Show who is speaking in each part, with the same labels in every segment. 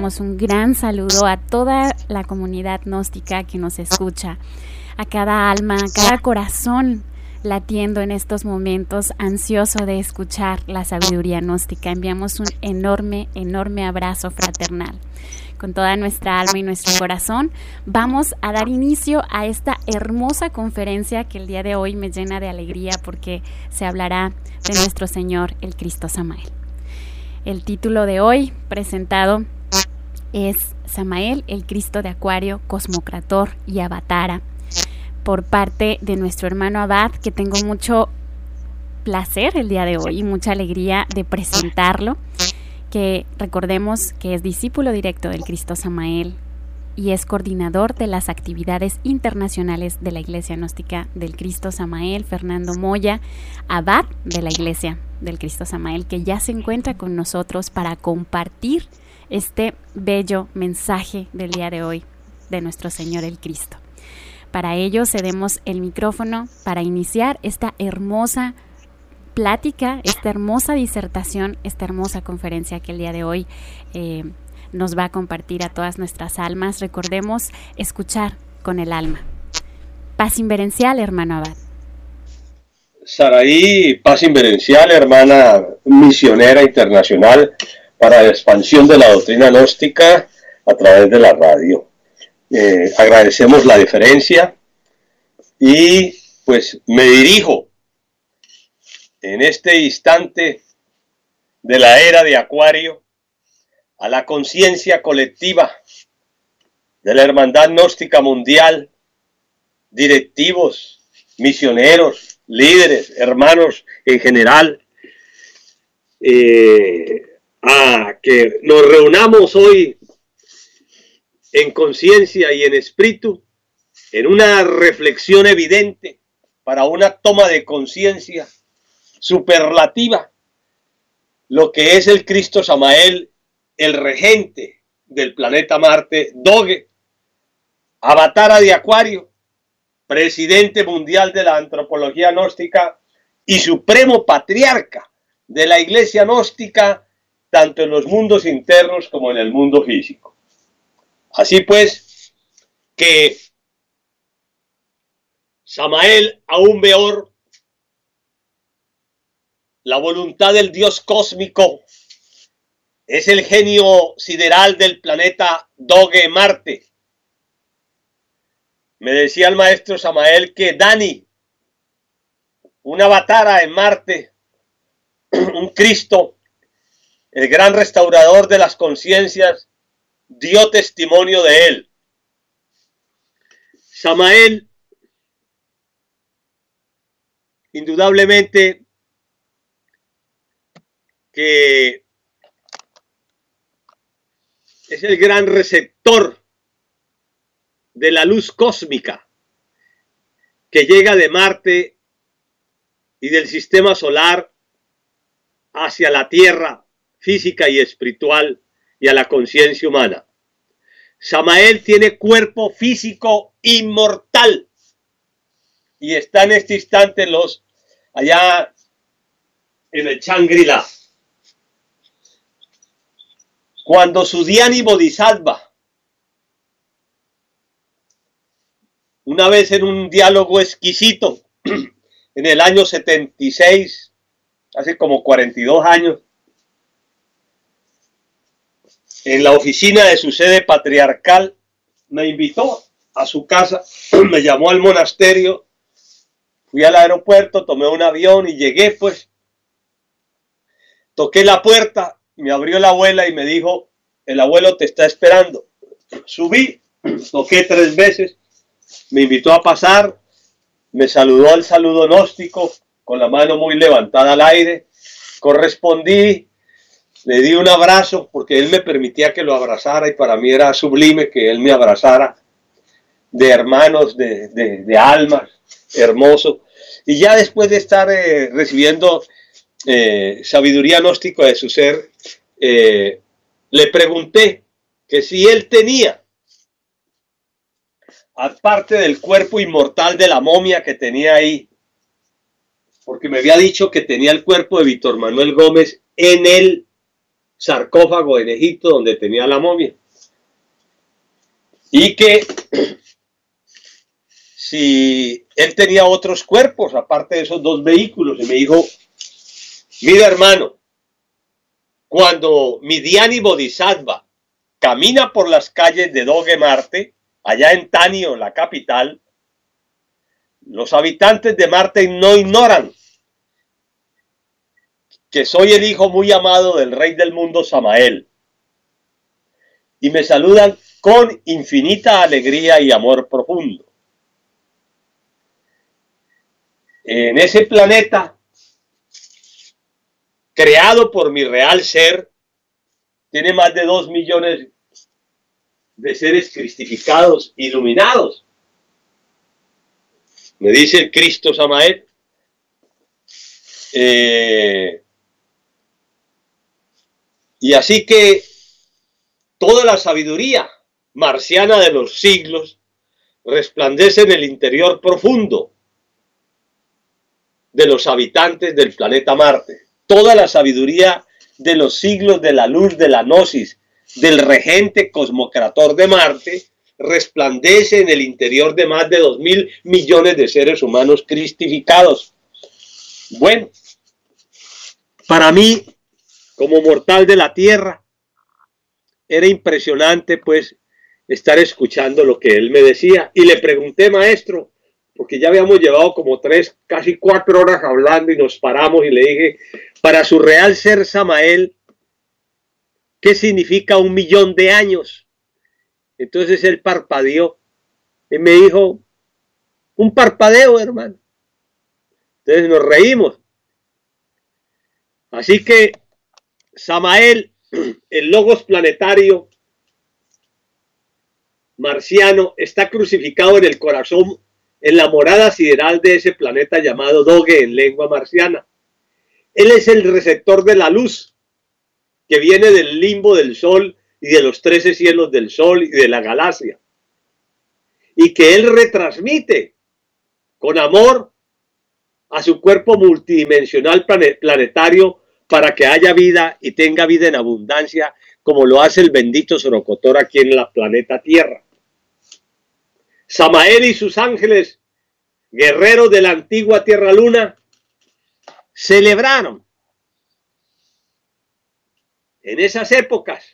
Speaker 1: enviamos un gran saludo a toda la comunidad gnóstica que nos escucha, a cada alma, a cada corazón latiendo en estos momentos, ansioso de escuchar la sabiduría gnóstica. Enviamos un enorme, enorme abrazo fraternal. Con toda nuestra alma y nuestro corazón, vamos a dar inicio a esta hermosa conferencia que el día de hoy me llena de alegría porque se hablará de nuestro Señor, el Cristo Samael. El título de hoy presentado es Samael, el Cristo de Acuario, Cosmocrator y Avatara, por parte de nuestro hermano Abad, que tengo mucho placer el día de hoy y mucha alegría de presentarlo, que recordemos que es discípulo directo del Cristo Samael y es coordinador de las actividades internacionales de la Iglesia Gnóstica del Cristo Samael, Fernando Moya, Abad de la Iglesia del Cristo Samael, que ya se encuentra con nosotros para compartir este bello mensaje del día de hoy de nuestro Señor el Cristo. Para ello cedemos el micrófono para iniciar esta hermosa plática, esta hermosa disertación, esta hermosa conferencia que el día de hoy nos va a compartir a todas nuestras almas. Recordemos escuchar con el alma. Paz inverencial, hermano Abad.
Speaker 2: Saraí, paz inverencial, hermana misionera internacional para la expansión de la doctrina gnóstica a través de la radio. Agradecemos la deferencia y pues me dirijo en este instante de la era de Acuario a la conciencia colectiva de la Hermandad Gnóstica Mundial, directivos, misioneros, líderes, hermanos en general, a que nos reunamos hoy en conciencia y en espíritu, en una reflexión evidente para una toma de conciencia superlativa, lo que es el Cristo Samael, el regente del planeta Marte, Doge, Avatara de Acuario, presidente mundial de la antropología gnóstica y supremo patriarca de la iglesia gnóstica, tanto en los mundos internos como en el mundo físico. Así pues, que Samael, aún peor, la voluntad del Dios cósmico, es el genio sideral del planeta Doge Marte. Me decía el maestro Samael que Dani, un avatara en Marte, un Cristo, el gran restaurador de las conciencias, dio testimonio de él. Samael, indudablemente, que es el gran receptor de la luz cósmica que llega de Marte y del sistema solar hacia la Tierra física y espiritual y a la conciencia humana. Samael tiene cuerpo físico inmortal y está en este instante allá en el Shangri-La. Cuando Sudiani Bodhisattva, una vez en un diálogo exquisito, en el año 76, hace como 42 años, en la oficina de su sede patriarcal, me invitó a su casa, me llamó al monasterio, fui al aeropuerto, tomé un avión y llegué, pues, toqué la puerta, me abrió la abuela y me dijo, el abuelo te está esperando. Subí, toqué 3 veces, me invitó a pasar, me saludó al saludo gnóstico, con la mano muy levantada al aire, correspondí, le di un abrazo, porque él me permitía que lo abrazara y para mí era sublime que él me abrazara, de hermanos, de almas, hermoso. Y ya después de estar recibiendo sabiduría gnóstica de su ser, le pregunté que si él tenía, aparte del cuerpo inmortal de la momia que tenía ahí, porque me había dicho que tenía el cuerpo de Víctor Manuel Gómez en el sarcófago en Egipto donde tenía la momia. Y que si él tenía otros cuerpos, aparte de esos dos vehículos, y me dijo, mira hermano, cuando Midiani Bodhisattva camina por las calles de Doge Marte, allá en Tanio, la capital, los habitantes de Marte no ignoran que soy el hijo muy amado del rey del mundo Samael, y me saludan con infinita alegría y amor profundo. En ese planeta, creado por mi real ser, tiene más de 2 millones de seres cristificados, iluminados. Me dice el Cristo Samael. Y así que toda la sabiduría marciana de los siglos resplandece en el interior profundo de los habitantes del planeta Marte. Toda la sabiduría de los siglos de la luz de la gnosis del regente cosmocrator de Marte resplandece en el interior de más de 2.000 millones de seres humanos cristificados. Bueno, para mí, como mortal de la tierra, era impresionante pues estar escuchando lo que él me decía. Y le pregunté, maestro, porque ya habíamos llevado como 3, casi 4 horas hablando y nos paramos y le dije, para su real ser Samael, ¿qué significa 1 millón de años? Entonces él parpadeó y me dijo, un parpadeo, hermano. Entonces nos reímos. Así que Samael, el logos planetario marciano, está crucificado en el corazón, en la morada sideral de ese planeta llamado Doge en lengua marciana. Él es el receptor de la luz que viene del limbo del sol y de los 13 cielos del sol y de la galaxia, y que él retransmite con amor a su cuerpo multidimensional planetario para que haya vida y tenga vida en abundancia, como lo hace el bendito Sorocotor aquí en la planeta Tierra. Samael y sus ángeles, guerreros de la antigua Tierra Luna, celebraron en esas épocas,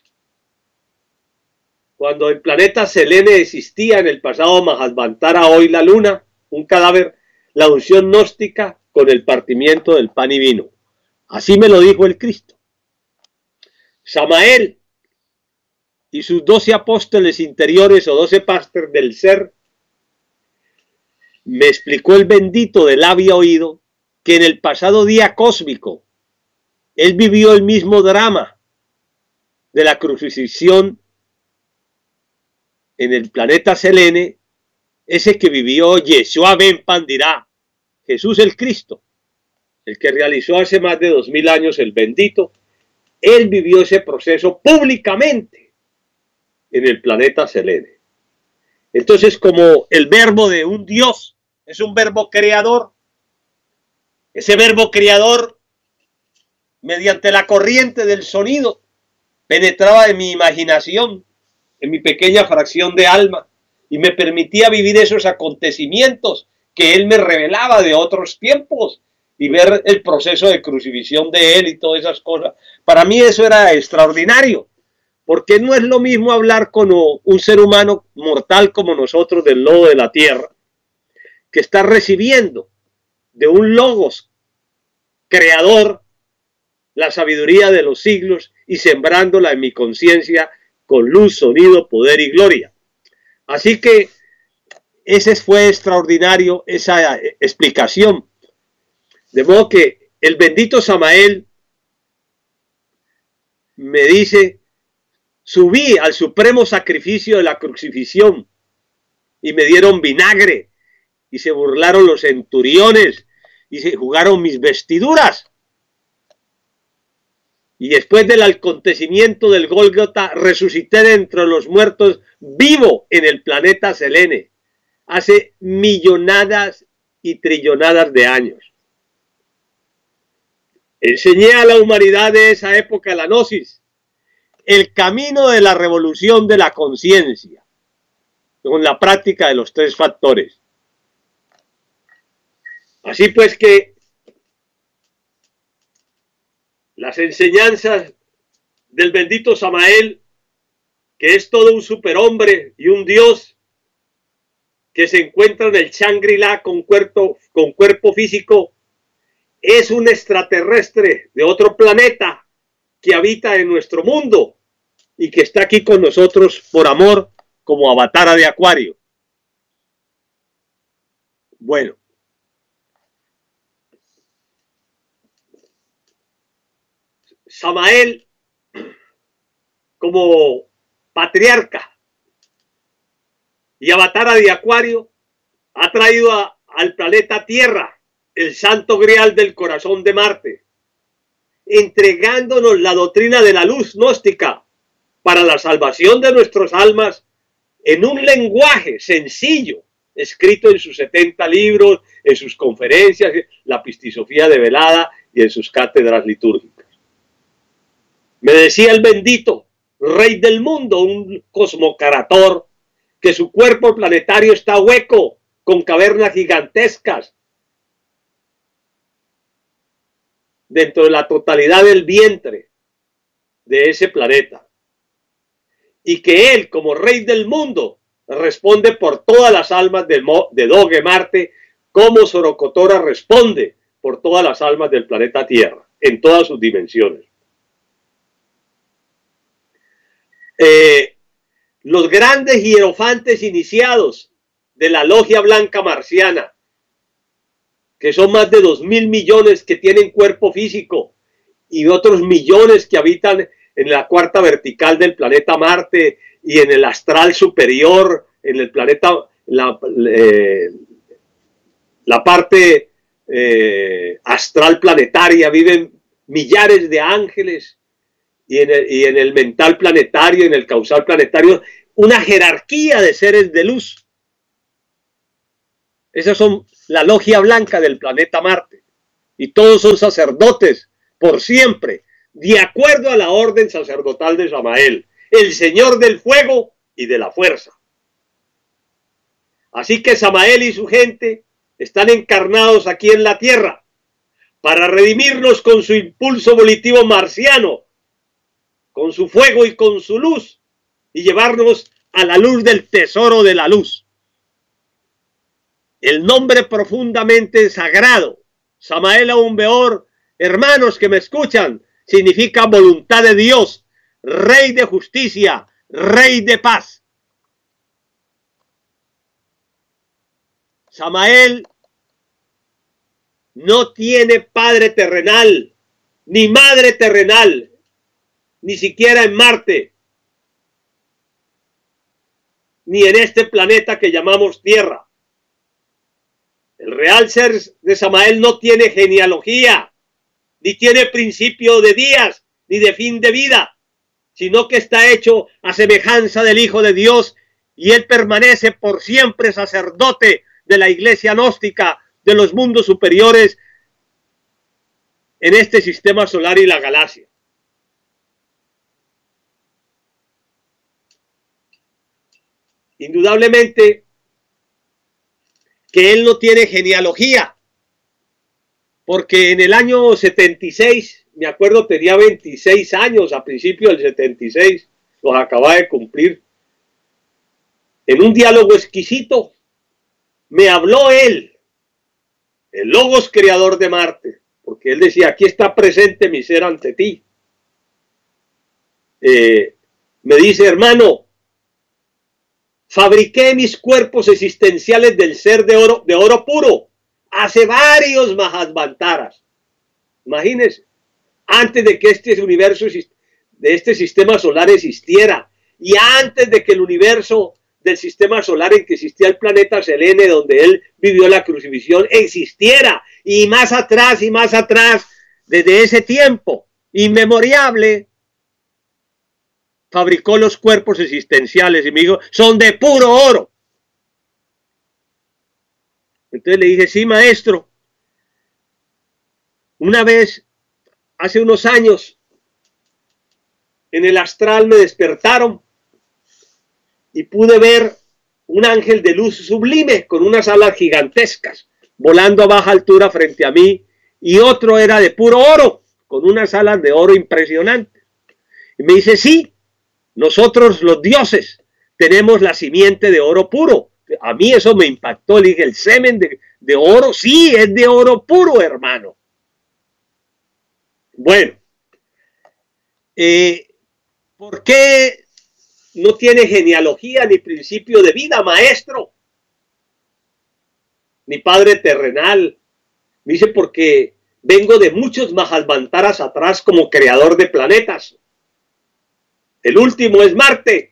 Speaker 2: cuando el planeta Selene existía en el pasado Mahasvantara, hoy la luna, un cadáver, la unción gnóstica con el partimiento del pan y vino. Así me lo dijo el Cristo. Samael y sus 12 apóstoles interiores o 12 pastores del ser, me explicó el bendito del había oído que en el pasado día cósmico él vivió el mismo drama de la crucifixión en el planeta Selene, ese que vivió Yeshua Ben Pandirá, Jesús el Cristo, el que realizó hace más de 2000 años el bendito. Él vivió ese proceso públicamente en el planeta Selene. Entonces, como el verbo de un Dios es un verbo creador, ese verbo creador, mediante la corriente del sonido, penetraba en mi imaginación, en mi pequeña fracción de alma, y me permitía vivir esos acontecimientos que él me revelaba de otros tiempos, y ver el proceso de crucifixión de él y todas esas cosas. Para mí eso era extraordinario, porque no es lo mismo hablar con un ser humano mortal como nosotros del lodo de la tierra, que está recibiendo de un logos creador la sabiduría de los siglos y sembrándola en mi conciencia con luz, sonido, poder y gloria. Así que ese fue extraordinario, esa explicación. De modo que el bendito Samael me dice, subí al supremo sacrificio de la crucifixión y me dieron vinagre y se burlaron los centuriones y se jugaron mis vestiduras. Y después del acontecimiento del Gólgota resucité de entre los muertos vivo en el planeta Selene hace millonadas y trillonadas de años. Enseñé a la humanidad de esa época la gnosis el camino de la revolución de la conciencia, con la práctica de los 3 factores. Así pues que las enseñanzas del bendito Samael, que es todo un superhombre y un dios que se encuentra en el Shangri-La con cuerpo físico, es un extraterrestre de otro planeta que habita en nuestro mundo y que está aquí con nosotros por amor, como Avatara de Acuario. Bueno, Samael, como patriarca y Avatara de Acuario, ha traído al planeta Tierra el santo grial del corazón de Marte, entregándonos la doctrina de la luz gnóstica para la salvación de nuestras almas en un lenguaje sencillo, escrito en sus 70 libros, en sus conferencias, la Pistisofía Develada y en sus cátedras litúrgicas. Me decía el bendito rey del mundo, un cosmocarator, que su cuerpo planetario está hueco, con cavernas gigantescas, dentro de la totalidad del vientre de ese planeta. Y que él, como rey del mundo, responde por todas las almas de Doge Marte, como Sorocotora responde por todas las almas del planeta Tierra, en todas sus dimensiones. Los grandes hierofantes iniciados de la logia blanca marciana, que son más de 2.000 millones que tienen cuerpo físico y otros millones que habitan en la cuarta vertical del planeta Marte y en el astral superior, en el planeta, la parte astral planetaria, viven millares de ángeles, y en el mental planetario, en el causal planetario, una jerarquía de seres de luz. Esas son la logia blanca del planeta Marte. Y todos son sacerdotes por siempre, de acuerdo a la orden sacerdotal de Samael, el Señor del fuego y de la fuerza. Así que Samael y su gente están encarnados aquí en la tierra para redimirnos con su impulso volitivo marciano, con su fuego y con su luz, y llevarnos a la luz del tesoro de la luz. El nombre profundamente sagrado, Samael Aun Beor, hermanos que me escuchan, significa voluntad de Dios, Rey de justicia, Rey de paz. Samael no tiene padre terrenal, ni madre terrenal, ni siquiera en Marte, ni en este planeta que llamamos Tierra. El real ser de Samael no tiene genealogía, ni tiene principio de días, ni de fin de vida, sino que está hecho a semejanza del Hijo de Dios, y él permanece por siempre sacerdote de la iglesia gnóstica, de los mundos superiores, en este sistema solar y la galaxia. Indudablemente que él no tiene genealogía, porque en el año 76, me acuerdo, tenía 26 años, a principios del 76, los acababa de cumplir. En un diálogo exquisito, me habló él, el Logos creador de Marte, porque él decía, aquí está presente mi ser ante ti. Me dice, hermano, fabriqué mis cuerpos existenciales del ser de oro puro, hace varios Mahasvantaras. Imagínense, antes de que este universo, de este sistema solar existiera, y antes de que el universo del sistema solar en que existía el planeta Selene, donde él vivió la crucifixión, existiera, y más atrás, desde ese tiempo inmemoriable, fabricó los cuerpos existenciales, y me dijo, son de puro oro. Entonces le dije, sí, maestro. Una vez, hace unos años, en el astral me despertaron y pude ver un ángel de luz sublime con unas alas gigantescas volando a baja altura frente a mí, y otro era de puro oro con unas alas de oro impresionantes. Y me dice, sí, nosotros los dioses tenemos la simiente de oro puro. A mí eso me impactó. Le dije, el semen de oro, sí, es de oro puro, hermano. Bueno, ¿por qué no tiene genealogía ni principio de vida, maestro? Mi padre terrenal. Me dice, porque vengo de muchos Mahalvantaras atrás como creador de planetas. El último es Marte.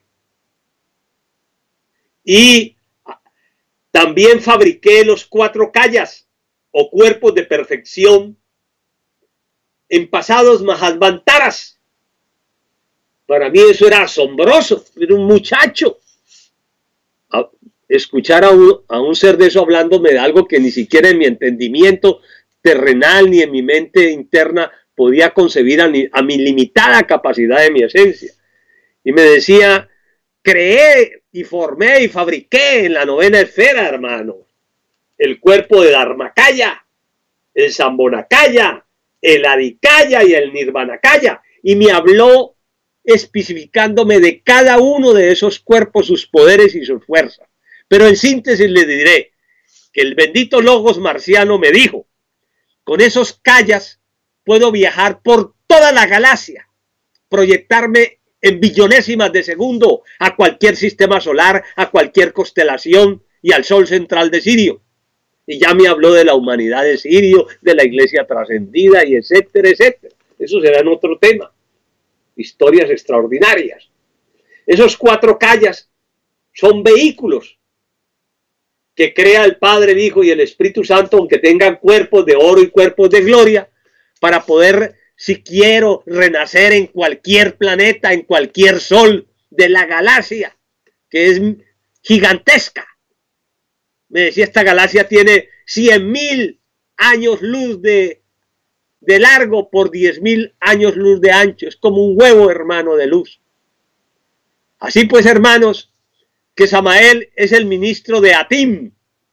Speaker 2: Y también fabriqué los 4 kayas o cuerpos de perfección en pasados Mahalvantaras. Para mí eso era asombroso. Era un muchacho. Escuchar a un ser de eso hablándome de algo que ni siquiera en mi entendimiento terrenal ni en mi mente interna podía concebir a mi limitada capacidad de mi esencia. Y me decía, creé y formé y fabriqué en la 9ª esfera, hermano, el cuerpo de Dharmakaya, el Sambhonakaya, el Adikaya y el Nirvanakaya. Y me habló especificándome de cada uno de esos cuerpos, sus poderes y sus fuerzas. Pero en síntesis le diré que el bendito Logos marciano me dijo, con esos kayas puedo viajar por toda la galaxia, proyectarme en billonésimas de segundo a cualquier sistema solar, a cualquier constelación y al sol central de Sirio. Y ya me habló de la humanidad de Sirio, de la iglesia trascendida y etcétera, etcétera. Eso será en otro tema. Historias extraordinarias. Esos 4 kayas son vehículos que crea el Padre, el Hijo y el Espíritu Santo, aunque tengan cuerpos de oro y cuerpos de gloria, para poder, si quiero, renacer en cualquier planeta, en cualquier sol de la galaxia, que es gigantesca. Me decía, esta galaxia tiene 100.000 años luz de largo por 10.000 años luz de ancho. Es como un huevo, hermano, de luz. Así pues, hermanos, que Samael es el ministro de Atim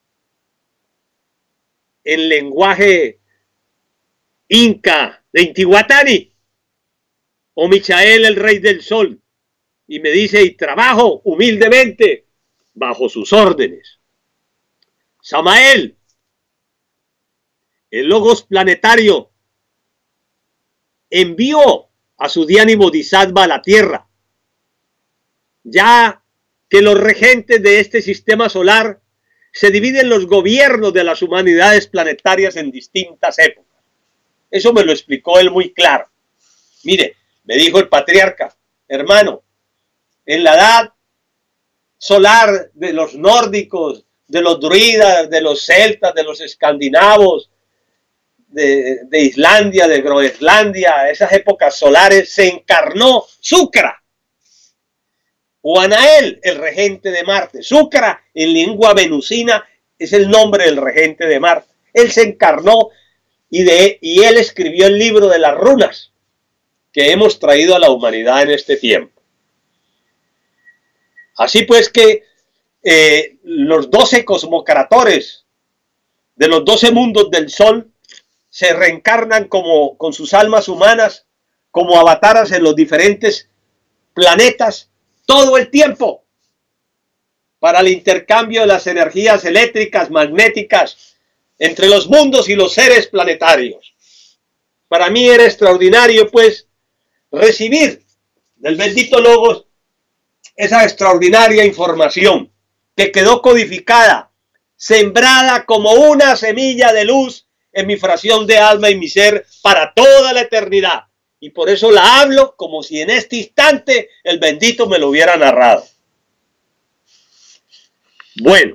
Speaker 2: en lenguaje inca de Intihuatani, o Michael el rey del sol, y me dice, y trabajo humildemente bajo sus órdenes. Samael, el Logos planetario, envió a su Dhyani Bodhisattva a la tierra, ya que los regentes de este sistema solar se dividen los gobiernos de las humanidades planetarias en distintas épocas. Eso me lo explicó él muy claro. Mire, me dijo el patriarca, hermano, en la edad solar de los nórdicos, de los druidas, de los celtas, de los escandinavos, de Islandia, de Groenlandia, esas épocas solares, se encarnó Shukra, o Anael, el regente de Marte. Shukra, en lengua venusina, es el nombre del regente de Marte. Él se encarnó y él escribió el libro de las runas que hemos traído a la humanidad en este tiempo. Así pues que los 12 cosmocratores de los 12 mundos del sol se reencarnan con sus almas humanas como avataras en los diferentes planetas todo el tiempo para el intercambio de las energías eléctricas, magnéticas entre los mundos y los seres planetarios. Para mí era extraordinario, pues, recibir del bendito Logos esa extraordinaria información que quedó codificada, sembrada como una semilla de luz en mi fracción de alma y mi ser para toda la eternidad. Y por eso la hablo como si en este instante el bendito me lo hubiera narrado. Bueno,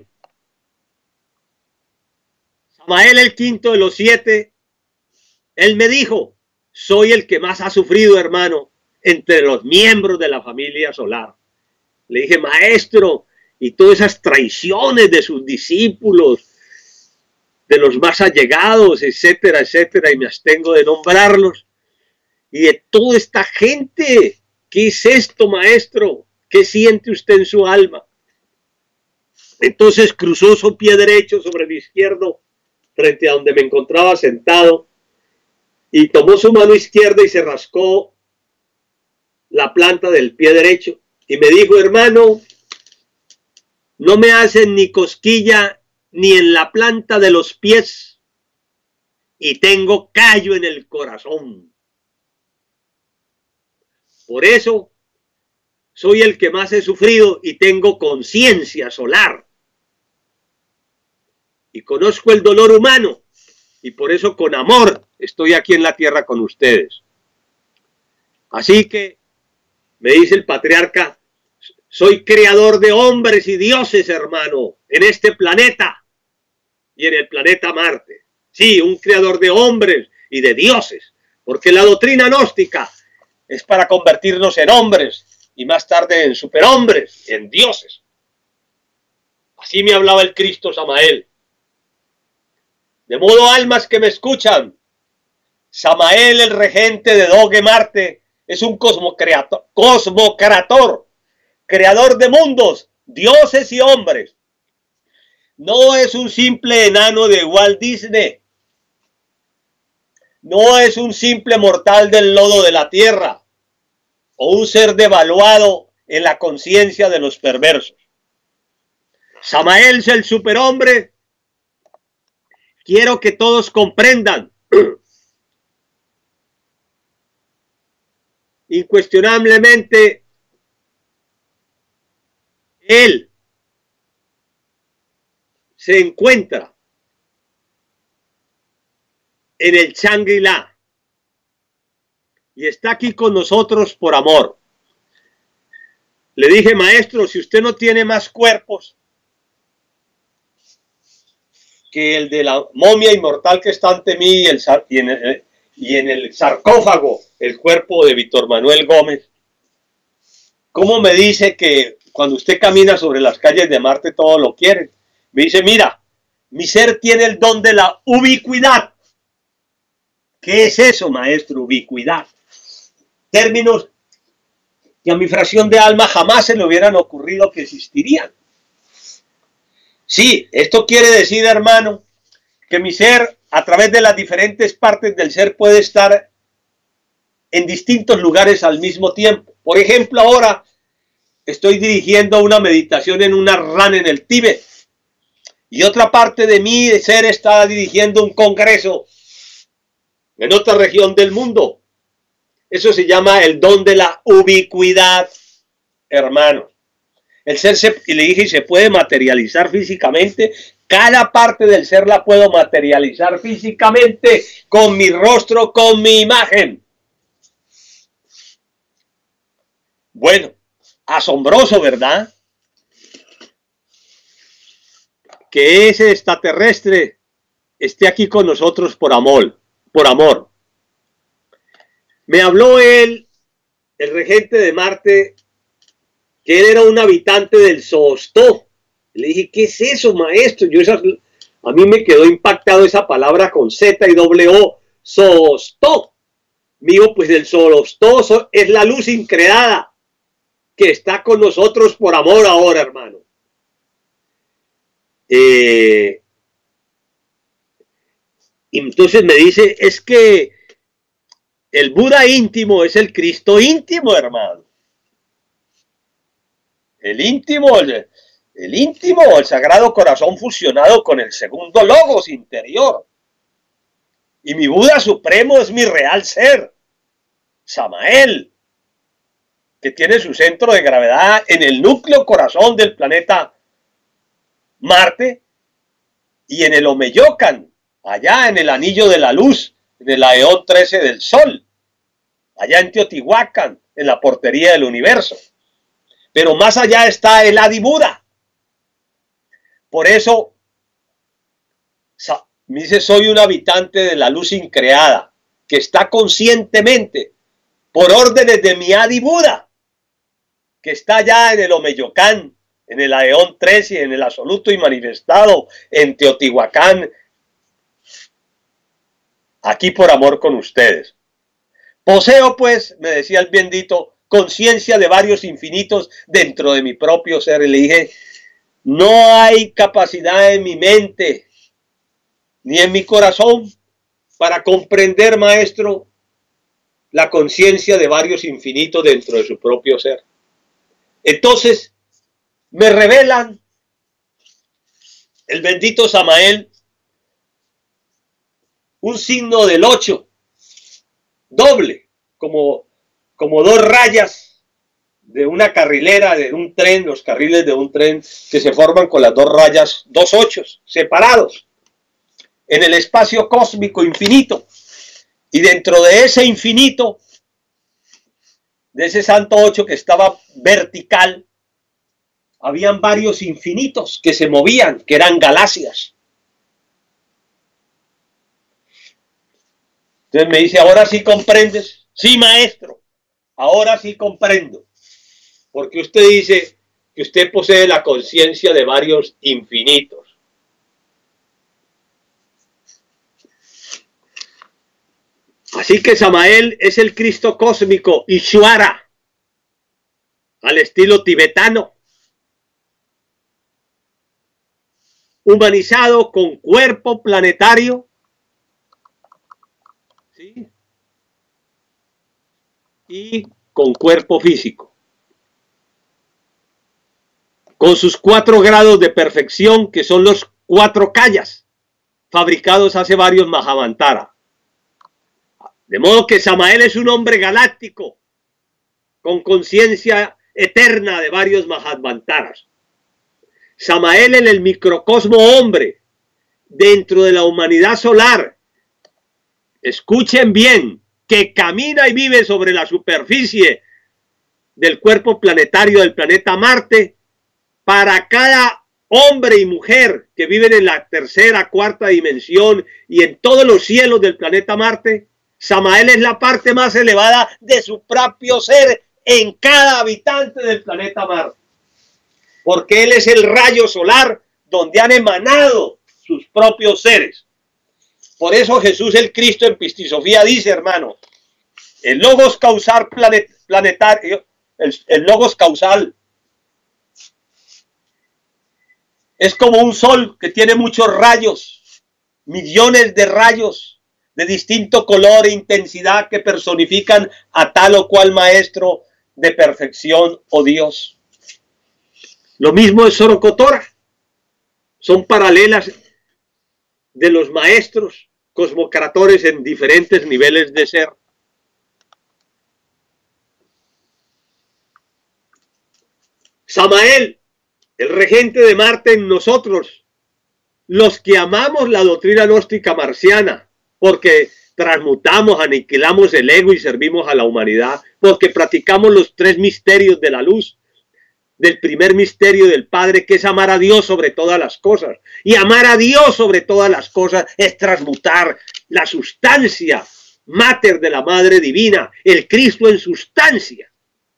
Speaker 2: Samael, el quinto de los 7, él me dijo, soy el que más ha sufrido, hermano, entre los miembros de la familia solar. Le dije, maestro, y todas esas traiciones de sus discípulos, de los más allegados, etcétera, etcétera, y me abstengo de nombrarlos, y de toda esta gente ¿qué es esto, maestro? ¿Qué siente usted en su alma? Entonces cruzó su pie derecho sobre el izquierdo frente a donde me encontraba sentado y tomó su mano izquierda y se rascó la planta del pie derecho y me dijo, hermano, no me hacen ni cosquilla ni en la planta de los pies y tengo callo en el corazón. Por eso soy el que más he sufrido y tengo conciencia solar. Y conozco el dolor humano y por eso con amor estoy aquí en la tierra con ustedes. Así que, me dice el patriarca, soy creador de hombres y dioses, hermano, en este planeta y en el planeta Marte. Sí, un creador de hombres y de dioses, porque la doctrina gnóstica es para convertirnos en hombres y más tarde en superhombres, en dioses. Así me hablaba el Cristo Samael. De modo, almas que me escuchan, Samael, el regente de Doge Marte, es un cosmocreador, creador de mundos, dioses y hombres. No es un simple enano de Walt Disney. No es un simple mortal del lodo de la tierra o un ser devaluado en la conciencia de los perversos. Samael es el superhombre. Quiero que todos comprendan. Incuestionablemente, él se encuentra en el Shangri-La y está aquí con nosotros por amor. Le dije, maestro, si usted no tiene más cuerpos que el de la momia inmortal que está ante mí y en el sarcófago el cuerpo de Víctor Manuel Gómez, ¿cómo me dice que cuando usted camina sobre las calles de Marte todo lo quiere? Me dice, mira, mi ser tiene el don de la ubicuidad. ¿Qué es eso, maestro? Ubicuidad. Términos que a mi fracción de alma jamás se le hubieran ocurrido que existirían. Sí, esto quiere decir, hermano, que mi ser, a través de las diferentes partes del ser, puede estar en distintos lugares al mismo tiempo. Por ejemplo, ahora estoy dirigiendo una meditación en una rana en el Tíbet y otra parte de mi ser está dirigiendo un congreso en otra región del mundo. Eso se llama el don de la ubicuidad, hermano. El ser y le dije, se puede materializar físicamente. Cada parte del ser la puedo materializar físicamente con mi rostro, con mi imagen. Bueno, asombroso, ¿verdad? Que ese extraterrestre esté aquí con nosotros por amor, por amor. Me habló él, el regente de Marte, que él era un habitante del Zoostó. Le dije, ¿qué es eso, maestro? A mí me quedó impactado esa palabra con Z y doble O, Zoostó. Mío, pues el Zoostó es la luz increada que está con nosotros por amor ahora, hermano. Y entonces me dice, es que el Buda íntimo es el Cristo íntimo, hermano. El íntimo, el Sagrado Corazón fusionado con el segundo Logos interior. Y mi Buda supremo es mi real ser, Samael, que tiene su centro de gravedad en el núcleo corazón del planeta Marte y en el Omeyocan, allá en el anillo de la luz, en el Aeón 13 del Sol, allá en Teotihuacán, en la portería del universo. Pero más allá está el Adi Buda. Por eso me dice, soy un habitante de la luz increada, que está conscientemente, por órdenes de mi Adi Buda, que está allá en el Omeyocan, en el Aeón 13, en el absoluto y manifestado, en Teotihuacán, aquí por amor con ustedes. Poseo, pues, me decía el bendito, conciencia de varios infinitos dentro de mi propio ser. Y le dije, no hay capacidad en mi mente ni en mi corazón para comprender, maestro, la conciencia de varios infinitos dentro de su propio ser. Entonces, me revelan el bendito Samael un signo del 8, doble, como dos rayas de una carrilera, de un tren, los carriles de un tren que se forman con las dos rayas, dos 8 separados en el espacio cósmico infinito. Y dentro de ese infinito, de ese santo 8 que estaba vertical, habían varios infinitos que se movían, que eran galaxias. Entonces me dice, ¿ahora sí comprendes? Sí, maestro, ahora sí comprendo. Porque usted dice que usted posee la conciencia de varios infinitos. Así que Samael es el Cristo cósmico, Ishvara, al estilo tibetano, humanizado con cuerpo planetario, ¿sí?, y con cuerpo físico, con sus 4 grados de perfección, que son los 4 kayas, fabricados hace varios Mahavantara. De modo que Samael es un hombre galáctico, con conciencia eterna de varios Mahavantaras. Samael en el microcosmo hombre, dentro de la humanidad solar, escuchen bien, que camina y vive sobre la superficie del cuerpo planetario del planeta Marte, para cada hombre y mujer que viven en la tercera, cuarta dimensión y en todos los cielos del planeta Marte, Samael es la parte más elevada de su propio ser en cada habitante del planeta Marte. Porque él es el rayo solar donde han emanado sus propios seres. Por eso Jesús el Cristo en Pistisofía dice, hermano, el logos causal planetario, el logos causal, es como un sol que tiene muchos rayos, millones de rayos de distinto color e intensidad que personifican a tal o cual maestro de perfección o Dios. Lo mismo es Sorocotora. Son paralelas de los maestros cosmocratores en diferentes niveles de ser. Samael, el regente de Marte en nosotros, los que amamos la doctrina gnóstica marciana, porque transmutamos, aniquilamos el ego y servimos a la humanidad, porque practicamos los 3 misterios de la luz, del primer misterio del Padre, que es amar a Dios sobre todas las cosas. Y amar a Dios sobre todas las cosas es transmutar la sustancia mater de la Madre Divina, el Cristo en sustancia.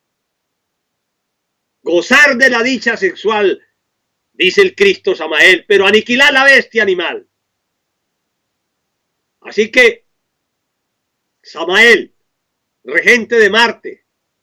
Speaker 2: Gozar de la dicha sexual, dice el Cristo Samael, pero aniquilar la bestia animal. Así que Samael, regente de Marte,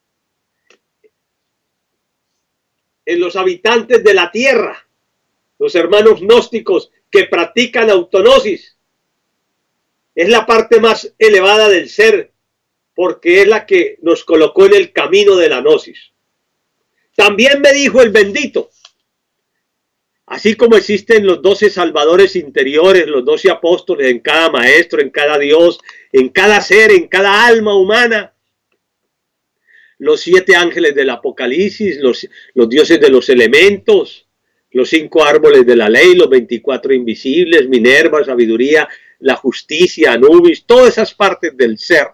Speaker 2: en los habitantes de la tierra, los hermanos gnósticos que practican autognosis, es la parte más elevada del ser, porque es la que nos colocó en el camino de la gnosis. También me dijo el bendito, así como existen los 12 salvadores interiores, los 12 apóstoles en cada maestro, en cada Dios, en cada ser, en cada alma humana, los 7 ángeles del Apocalipsis, los dioses de los elementos, los 5 árboles de la ley, los 24 invisibles, Minerva, sabiduría, la justicia, Anubis, todas esas partes del ser.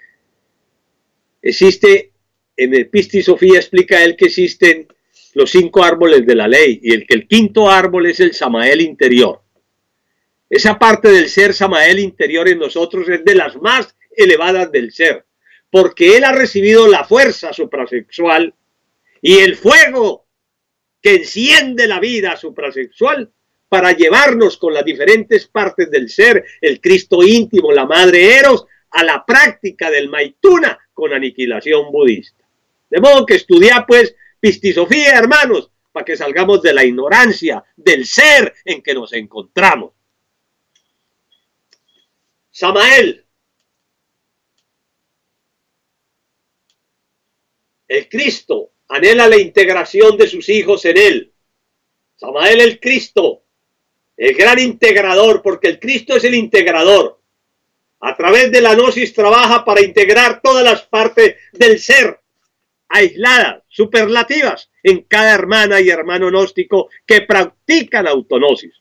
Speaker 2: Existe, en el Pistisofía explica él que existen los 5 árboles de la ley, y el 5.º árbol es el Samael interior. Esa parte del ser Samael interior en nosotros es de las más elevadas del ser, porque él ha recibido la fuerza suprasexual y el fuego que enciende la vida suprasexual para llevarnos con las diferentes partes del ser, el Cristo íntimo, la Madre Eros, a la práctica del Maituna con aniquilación budista. De modo que estudia pues pistisofía, hermanos, para que salgamos de la ignorancia, del ser en que nos encontramos. Samael. El Cristo anhela la integración de sus hijos en él. Samael el Cristo, el gran integrador, porque el Cristo es el integrador. A través de la gnosis trabaja para integrar todas las partes del ser, aisladas, superlativas, en cada hermana y hermano gnóstico que practican autognosis.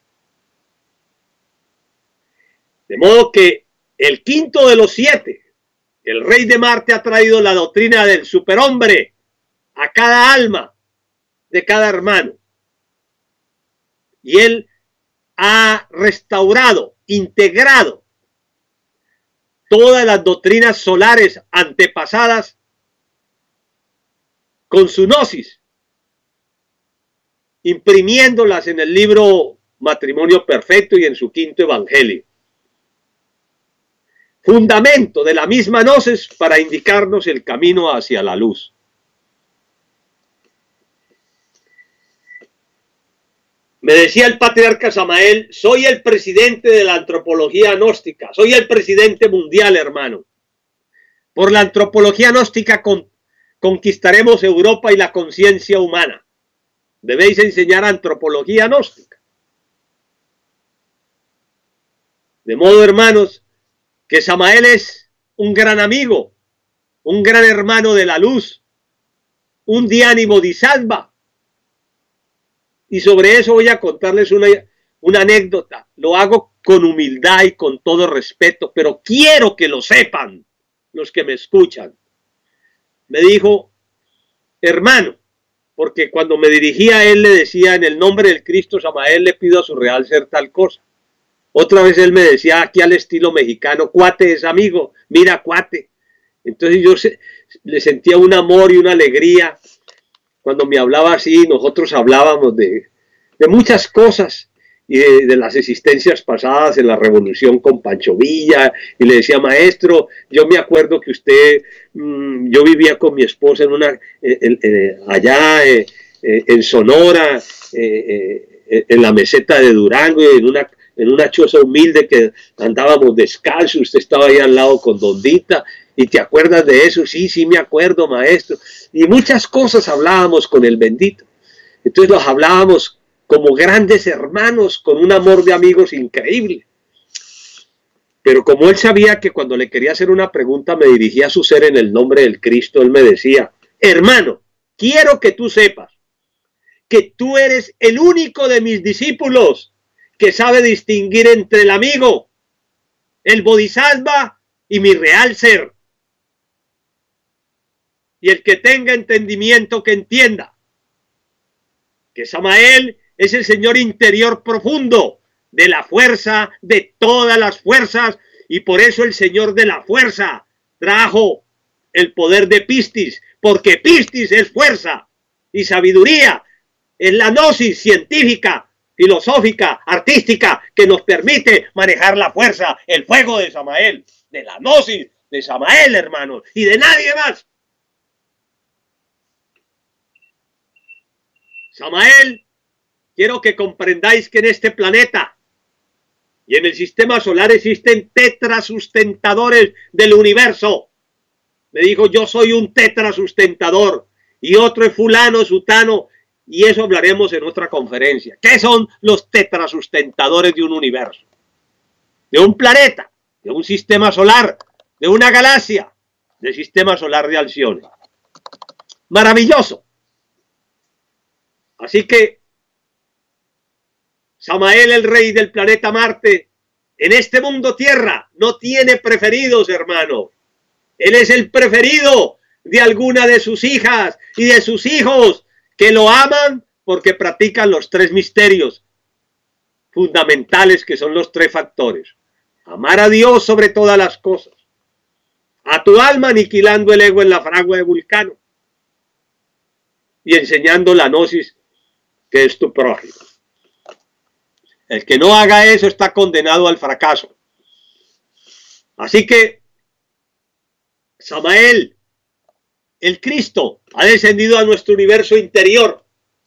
Speaker 2: De modo que el quinto de los 7, el rey de Marte, ha traído la doctrina del superhombre a cada alma de cada hermano. Y él ha restaurado, integrado todas las doctrinas solares antepasadas con su gnosis, imprimiéndolas en el libro Matrimonio Perfecto y en su quinto evangelio. Fundamento de la misma gnosis para indicarnos el camino hacia la luz. Me decía el patriarca Samael, soy el presidente de la antropología gnóstica, soy el presidente mundial, hermano. Por la antropología gnóstica conquistaremos Europa y la conciencia humana. Debéis enseñar antropología gnóstica. De modo, hermanos, que Samael es un gran amigo, un gran hermano de la luz, un Dhyani Bodhisattva. Y sobre eso voy a contarles una anécdota. Lo hago con humildad y con todo respeto, pero quiero que lo sepan los que me escuchan. Me dijo, hermano, porque cuando me dirigía a él le decía, en el nombre del Cristo Samael le pido a su real ser tal cosa. Otra vez él me decía, aquí al estilo mexicano, cuate es amigo, mira cuate. Entonces yo le sentía un amor y una alegría. Cuando me hablaba así, nosotros hablábamos de muchas cosas y de las existencias pasadas en la revolución con Pancho Villa, y le decía, maestro, yo me acuerdo que usted, yo vivía con mi esposa allá en Sonora, en la meseta de Durango, en una choza humilde que andábamos descalzos, usted estaba ahí al lado con Dondita, ¿y te acuerdas de eso? Sí, sí me acuerdo, maestro. Y muchas cosas hablábamos con el bendito. Entonces los hablábamos como grandes hermanos, con un amor de amigos increíble. Pero como él sabía que cuando le quería hacer una pregunta me dirigía a su ser en el nombre del Cristo, él me decía, hermano, quiero que tú sepas que tú eres el único de mis discípulos que sabe distinguir entre el amigo, el bodhisattva y mi real ser. Y el que tenga entendimiento que entienda que Samael es el Señor interior profundo de la fuerza, de todas las fuerzas, y por eso el Señor de la fuerza trajo el poder de Pistis, porque Pistis es fuerza y sabiduría, es la gnosis científica, filosófica, artística, que nos permite manejar la fuerza, el fuego de Samael, de la gnosis de Samael, hermanos, y de nadie más. Samael, quiero que comprendáis que en este planeta y en el sistema solar existen tetrasustentadores del universo. Me dijo, yo soy un tetrasustentador y otro es fulano, sutano, y eso hablaremos en otra conferencia. ¿Qué son los tetrasustentadores de un universo? De un planeta, de un sistema solar, de una galaxia, del sistema solar de Alcione. Maravilloso. Así que Samael, el rey del planeta Marte, en este mundo Tierra, no tiene preferidos, hermano. Él es el preferido de alguna de sus hijas y de sus hijos que lo aman porque practican los tres misterios fundamentales que son los tres factores. Amar a Dios sobre todas las cosas. A tu alma aniquilando el ego en la fragua de Vulcano. Y enseñando la gnosis que es tu prójimo. El que no haga eso está condenado al fracaso. Así que Samael el Cristo ha descendido a nuestro universo interior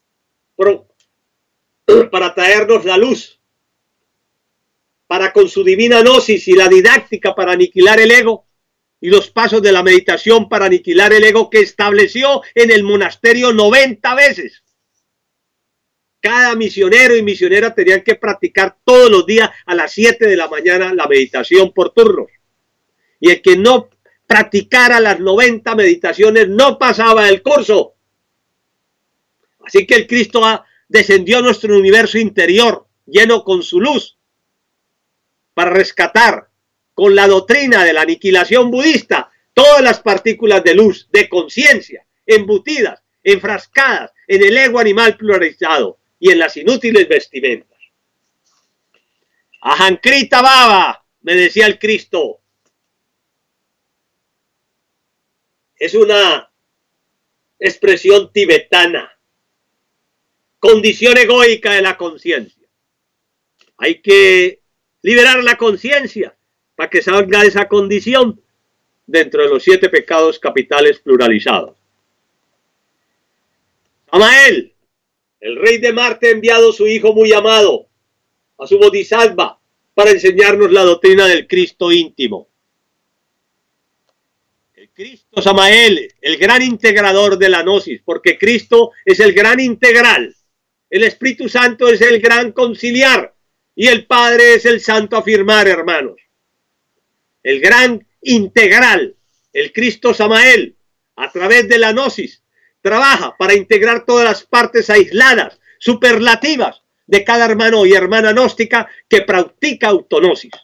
Speaker 2: para traernos la luz, para con su divina gnosis y la didáctica para aniquilar el ego, y los pasos de la meditación para aniquilar el ego que estableció en el monasterio 90 veces. Cada misionero y misionera tenían que practicar todos los días a las 7 de la mañana la meditación por turnos. Y el que no practicara las 90 meditaciones no pasaba el curso. Así que el Cristo descendió a nuestro universo interior, lleno con su luz, para rescatar con la doctrina de la aniquilación budista todas las partículas de luz, de conciencia, embutidas, enfrascadas en el ego animal pluralizado y en las inútiles vestimentas. Ajankrita Baba, me decía el Cristo, es una expresión tibetana, condición egoica de la conciencia. Hay que liberar la conciencia para que salga esa condición dentro de los 7 pecados capitales pluralizados. Samael, el rey de Marte, ha enviado su hijo muy amado, a su Bodhisattva, para enseñarnos la doctrina del Cristo íntimo. El Cristo Samael, el gran integrador de la gnosis, porque Cristo es el gran integral, el Espíritu Santo es el gran conciliar y el Padre es el santo afirmar, hermanos. El gran integral, el Cristo Samael, a través de la gnosis, trabaja para integrar todas las partes aisladas, superlativas, de cada hermano y hermana gnóstica que practica autognosis.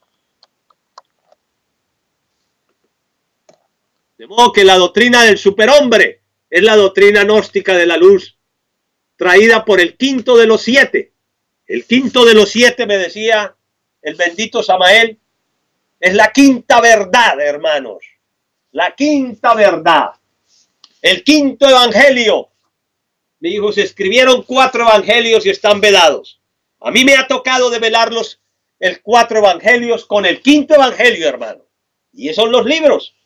Speaker 2: De modo que la doctrina del superhombre es la doctrina gnóstica de la luz, traída por el quinto de los 7. El quinto de los 7, me decía el bendito Samael, es la quinta verdad, hermanos. La quinta verdad. El quinto evangelio. Mi hijo, se escribieron 4 evangelios y están velados. A mí me ha tocado develarlos, el 4 evangelios con el quinto evangelio, hermano. Y esos son los libros.